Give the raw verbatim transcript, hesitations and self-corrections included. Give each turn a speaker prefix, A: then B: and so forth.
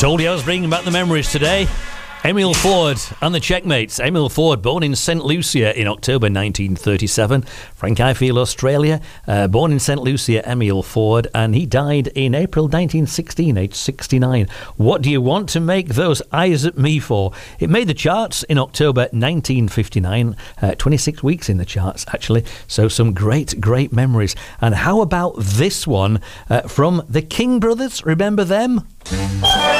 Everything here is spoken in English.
A: Told you I was bringing back the memories today. Emile Ford and the Checkmates. Emile Ford, born in Saint Lucia in October nineteen thirty-seven. Frank Ifield, Australia. Uh, born in Saint Lucia, Emile Ford, and he died in April nineteen sixteen, aged sixty-nine. What do you want to make those eyes at me for? It made the charts in October nineteen fifty-nine. Uh, twenty-six weeks in the charts, actually. So some great, great memories. And how about this one uh, from the King Brothers? Remember them?